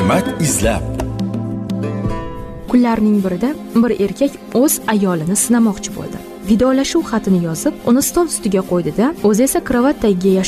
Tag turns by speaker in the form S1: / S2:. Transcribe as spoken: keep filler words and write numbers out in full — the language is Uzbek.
S1: hikmat izlab.
S2: Kunlarning birida bir erkak o'z ayolini sinamoqchi bo'ldi. Vidolashuv xatini yozib, uni stol ustiga qo'ydi-da, o'zi esa kravat tagiga